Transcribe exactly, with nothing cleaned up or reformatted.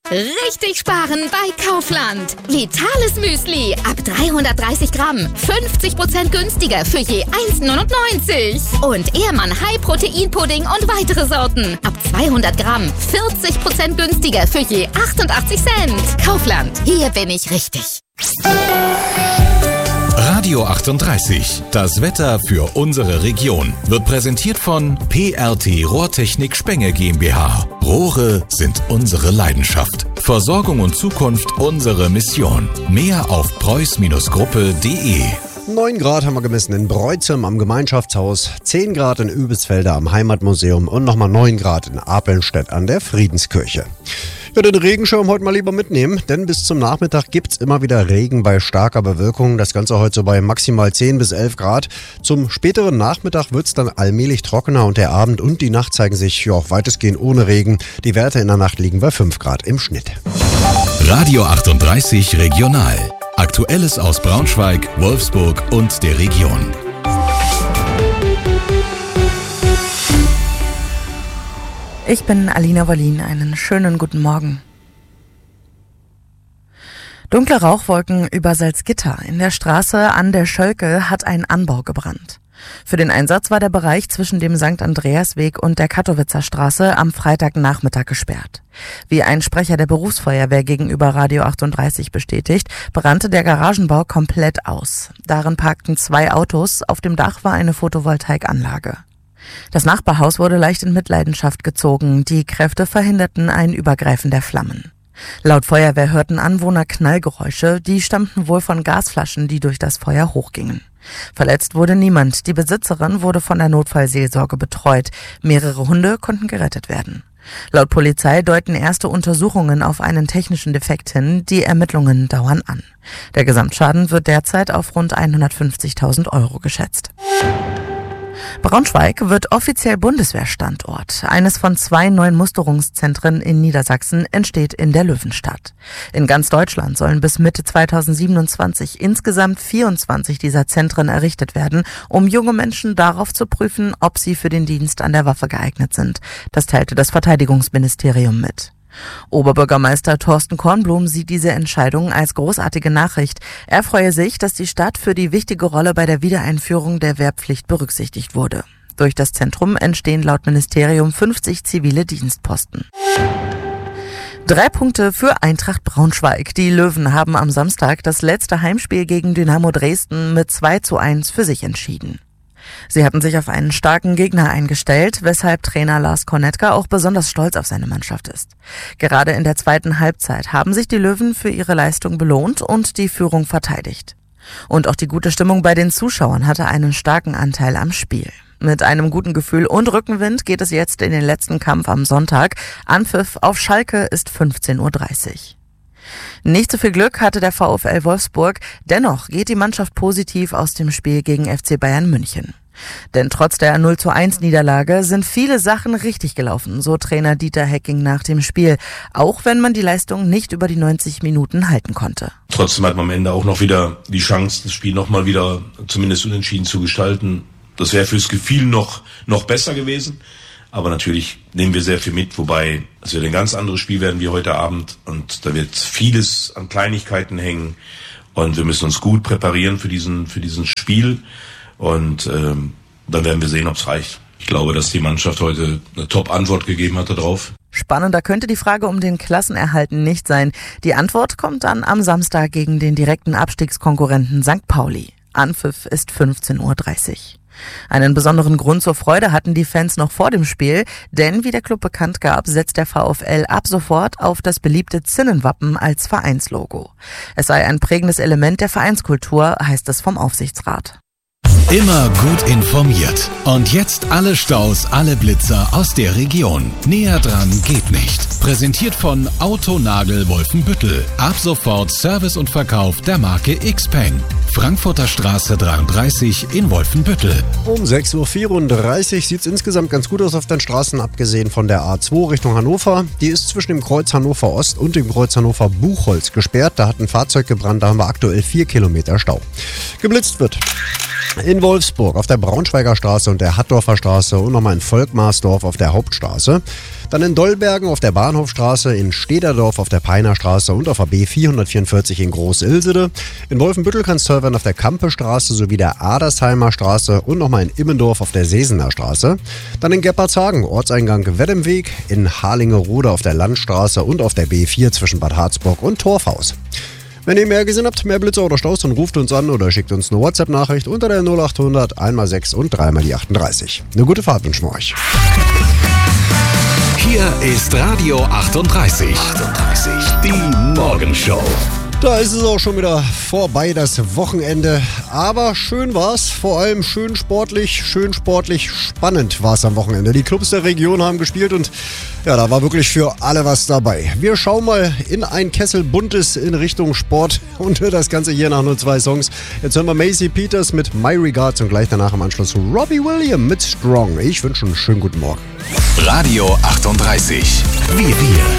Richtig sparen bei Kaufland. Vitales Müsli ab dreihundertdreißig Gramm. fünfzig Prozent günstiger für je eins neunundneunzig. Und Ehrmann High Protein Pudding und weitere Sorten. Ab zweihundert Gramm. vierzig Prozent günstiger für je achtundachtzig Cent. Kaufland. Hier bin ich richtig. Radio achtunddreißig. Das Wetter für unsere Region wird präsentiert von P R T Rohrtechnik Spenge GmbH. Rohre sind unsere Leidenschaft. Versorgung und Zukunft unsere Mission. Mehr auf preuß Gruppe punkt de. neun Grad haben wir gemessen in Breutzem am Gemeinschaftshaus, zehn Grad in Übelsfelder am Heimatmuseum und nochmal neun Grad in Apelnstedt an der Friedenskirche. Ja, den Regenschirm heute mal lieber mitnehmen, denn bis zum Nachmittag gibt's immer wieder Regen bei starker Bewölkung. Das Ganze heute so bei maximal zehn bis elf Grad. Zum späteren Nachmittag wird's dann allmählich trockener und der Abend und die Nacht zeigen sich ja auch weitestgehend ohne Regen. Die Werte in der Nacht liegen bei fünf Grad im Schnitt. Radio achtunddreißig Regional. Aktuelles aus Braunschweig, Wolfsburg und der Region. Ich bin Alina Wollin, einen schönen guten Morgen. Dunkle Rauchwolken über Salzgitter. In der Straße an der Schölke hat ein Anbau gebrannt. Für den Einsatz war der Bereich zwischen dem Sankt Andreasweg und der Kattowitzer Straße am Freitagnachmittag gesperrt. Wie ein Sprecher der Berufsfeuerwehr gegenüber Radio achtunddreißig bestätigt, brannte der Garagenbau komplett aus. Darin parkten zwei Autos, auf dem Dach war eine Photovoltaikanlage. Das Nachbarhaus wurde leicht in Mitleidenschaft gezogen. Die Kräfte verhinderten ein Übergreifen der Flammen. Laut Feuerwehr hörten Anwohner Knallgeräusche, die stammten wohl von Gasflaschen, die durch das Feuer hochgingen. Verletzt wurde niemand. Die Besitzerin wurde von der Notfallseelsorge betreut. Mehrere Hunde konnten gerettet werden. Laut Polizei deuten erste Untersuchungen auf einen technischen Defekt hin. Die Ermittlungen dauern an. Der Gesamtschaden wird derzeit auf rund hundertfünfzigtausend Euro geschätzt. Braunschweig wird offiziell Bundeswehrstandort. Eines von zwei neuen Musterungszentren in Niedersachsen entsteht in der Löwenstadt. In ganz Deutschland sollen bis Mitte zweitausendsiebenundzwanzig insgesamt vierundzwanzig dieser Zentren errichtet werden, um junge Menschen darauf zu prüfen, ob sie für den Dienst an der Waffe geeignet sind. Das teilte das Verteidigungsministerium mit. Oberbürgermeister Thorsten Kornblum sieht diese Entscheidung als großartige Nachricht. Er freue sich, dass die Stadt für die wichtige Rolle bei der Wiedereinführung der Wehrpflicht berücksichtigt wurde. Durch das Zentrum entstehen laut Ministerium fünfzig zivile Dienstposten. Drei Punkte für Eintracht Braunschweig. Die Löwen haben am Samstag das letzte Heimspiel gegen Dynamo Dresden mit zwei zu eins für sich entschieden. Sie hatten sich auf einen starken Gegner eingestellt, weshalb Trainer Lars Kornetka auch besonders stolz auf seine Mannschaft ist. Gerade in der zweiten Halbzeit haben sich die Löwen für ihre Leistung belohnt und die Führung verteidigt. Und auch die gute Stimmung bei den Zuschauern hatte einen starken Anteil am Spiel. Mit einem guten Gefühl und Rückenwind geht es jetzt in den letzten Kampf am Sonntag. Anpfiff auf Schalke ist fünfzehn Uhr dreißig. Nicht so viel Glück hatte der VfL Wolfsburg, dennoch geht die Mannschaft positiv aus dem Spiel gegen F C Bayern München. Denn trotz der null zu eins Niederlage sind viele Sachen richtig gelaufen, so Trainer Dieter Hecking nach dem Spiel, auch wenn man die Leistung nicht über die neunzig Minuten halten konnte. Trotzdem hat man am Ende auch noch wieder die Chance, das Spiel nochmal wieder zumindest unentschieden zu gestalten. Das wäre fürs Gefühl noch, noch besser gewesen. Aber natürlich nehmen wir sehr viel mit, wobei es wird ein ganz anderes Spiel werden wie heute Abend und da wird vieles an Kleinigkeiten hängen und wir müssen uns gut präparieren für diesen für diesen Spiel und ähm, dann werden wir sehen, ob es reicht. Ich glaube, dass die Mannschaft heute eine Top-Antwort gegeben hat darauf. Spannender könnte die Frage um den Klassenerhalt nicht sein. Die Antwort kommt dann am Samstag gegen den direkten Abstiegskonkurrenten Sankt Pauli. Anpfiff ist fünfzehn Uhr dreißig. Einen besonderen Grund zur Freude hatten die Fans noch vor dem Spiel, denn wie der Club bekannt gab, setzt der VfL ab sofort auf das beliebte Zinnenwappen als Vereinslogo. Es sei ein prägendes Element der Vereinskultur, heißt es vom Aufsichtsrat. Immer gut informiert. Und jetzt alle Staus, alle Blitzer aus der Region. Näher dran geht nicht. Präsentiert von Autonagel Wolfenbüttel. Ab sofort Service und Verkauf der Marke Xpeng. Frankfurter Straße dreiunddreißig in Wolfenbüttel. Um sechs Uhr vierunddreißig sieht es insgesamt ganz gut aus auf den Straßen, abgesehen von der A zwei Richtung Hannover. Die ist zwischen dem Kreuz Hannover Ost und dem Kreuz Hannover Buchholz gesperrt. Da hat ein Fahrzeug gebrannt, da haben wir aktuell vier Kilometer Stau. Geblitzt wird in Wolfsburg auf der Braunschweiger Straße und der Hattdorfer Straße und nochmal in Volkmarsdorf auf der Hauptstraße. Da Dann in Dollbergen auf der Bahnhofstraße, in Stederdorf auf der Peinerstraße und auf der B vierhundertvierundvierzig in Groß-Ilsede. In Wolfenbüttel kann es toll werden auf der Kampestraße sowie der Adersheimer Straße und nochmal in Immendorf auf der Sesener Straße. Dann in Gebhardshagen, Ortseingang Weddemweg, in Harlingerode auf der Landstraße und auf der B vier zwischen Bad Harzburg und Torfhaus. Wenn ihr mehr gesehen habt, mehr Blitzer oder Staus, dann ruft uns an oder schickt uns eine WhatsApp-Nachricht unter der null acht hundert eins mal sechs und drei mal die achtunddreißig. Eine gute Fahrt wünschen wir euch. Hier ist Radio achtunddreißig. achtunddreißig. Die Morgenshow. Da ist es auch schon wieder vorbei, das Wochenende. Aber schön war's, vor allem schön sportlich, schön sportlich spannend war's am Wochenende. Die Clubs der Region haben gespielt und ja, da war wirklich für alle was dabei. Wir schauen mal in ein Kessel Buntes in Richtung Sport und das Ganze hier nach nur zwei Songs. Jetzt hören wir Macy Peters mit My Regards und gleich danach im Anschluss Robbie Williams mit Strong. Ich wünsche einen schönen guten Morgen. Radio achtunddreißig. Wir, wir.